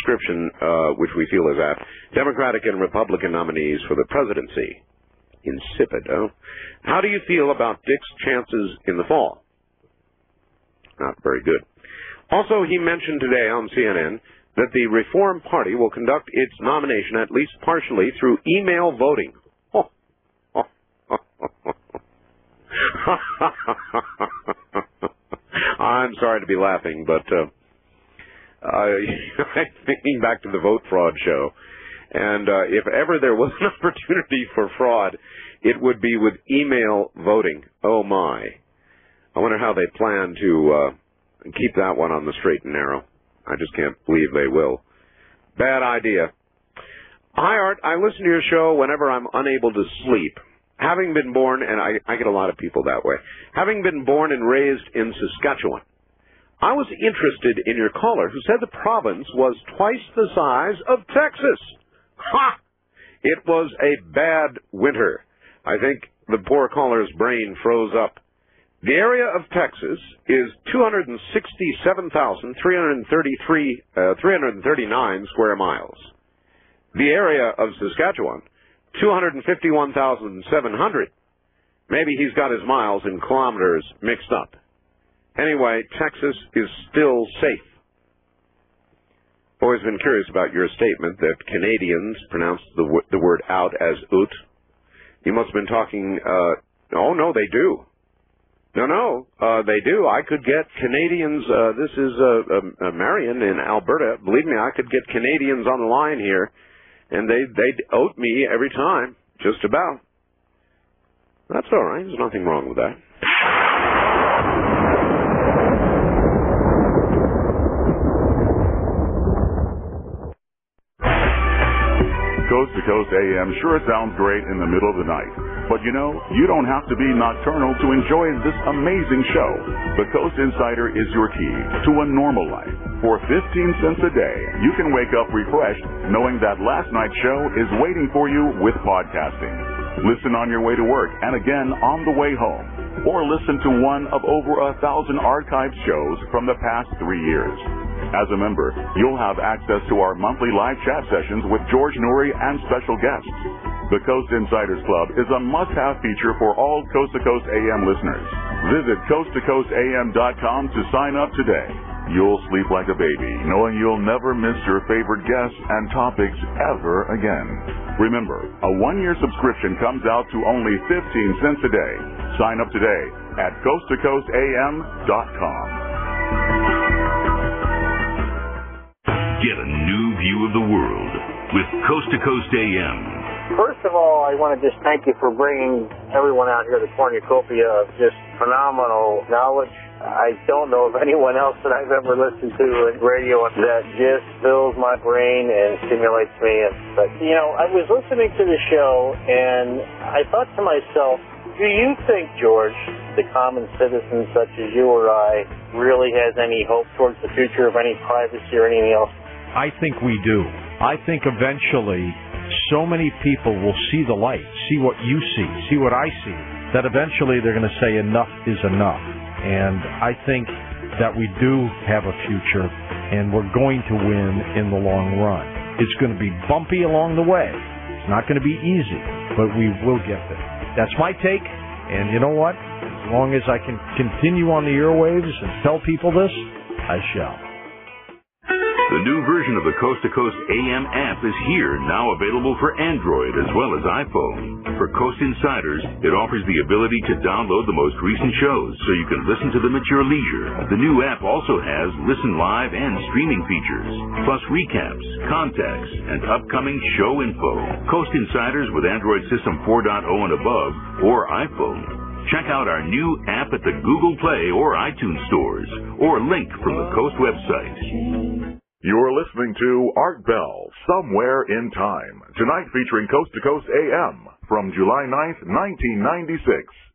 description, which we feel is apt. Democratic and Republican nominees for the presidency. Insipid, huh? How do you feel about Dick's chances in the fall? Not very good. Also, he mentioned today on CNN that the Reform Party will conduct its nomination, at least partially, through email voting. I'm sorry to be laughing, but I'm thinking back to the vote fraud show. And if ever there was an opportunity for fraud, it would be with email voting. Oh, my. I wonder how they plan to keep that one on the straight and narrow. I just can't believe they will. Bad idea. Hi, Art. I listen to your show whenever I'm unable to sleep. Having been born, and I get a lot of people that way, having been born and raised in Saskatchewan, I was interested in your caller who said the province was twice the size of Texas. Ha! It was a bad winter. I think the poor caller's brain froze up. The area of Texas is 267,339 square miles. The area of Saskatchewan, 251,700. Maybe he's got his miles and kilometers mixed up. Anyway, Texas is still safe. Always been curious about your statement that Canadians pronounce the word out as oot. You must have been talking, oh, no, they do. No, they do. I could get Canadians, this is Marion in Alberta. Believe me, I could get Canadians on the line here, and they'd oat me every time, just about. That's all right. There's nothing wrong with that. Coast to Coast AM sure sounds great in the middle of the night. But you know, you don't have to be nocturnal to enjoy this amazing show. The Coast Insider is your key to a normal life. For 15 cents a day, you can wake up refreshed knowing that last night's show is waiting for you with podcasting. Listen on your way to work and again on the way home. Or listen to one of over 1,000 archived shows from the past 3 years. As a member, you'll have access to our monthly live chat sessions with George Noory and special guests. The Coast Insiders Club is a must-have feature for all Coast to Coast AM listeners. Visit coasttocoastam.com to sign up today. You'll sleep like a baby, knowing you'll never miss your favorite guests and topics ever again. Remember, a 1-year subscription comes out to only 15 cents a day. Sign up today at coasttocoastam.com. Get a new view of the world with Coast to Coast AM. First of all, I want to just thank you for bringing everyone out here the cornucopia of just phenomenal knowledge. I don't know of anyone else that I've ever listened to in radio that just fills my brain and stimulates me. But, you know, I was listening to the show, and I thought to myself, do you think, George, the common citizen such as you or I really has any hope towards the future of any privacy or anything else? I think we do. I think eventually so many people will see the light, see what you see what I see, that eventually they're going to say enough is enough. And I think that we do have a future, and we're going to win in the long run. It's going to be bumpy along the way. It's not going to be easy, but we will get there. That's my take, and you know what? As long as I can continue on the airwaves and tell people this, I shall. The new version of the Coast to Coast AM app is here, now available for Android as well as iPhone. For Coast Insiders, it offers the ability to download the most recent shows so you can listen to them at your leisure. The new app also has listen live and streaming features, plus recaps, contacts, and upcoming show info. Coast Insiders with Android System 4.0 and above, or iPhone. Check out our new app at the Google Play or iTunes stores, or link from the Coast website. You're listening to Art Bell, Somewhere in Time, tonight featuring Coast to Coast AM from July 9th, 1996.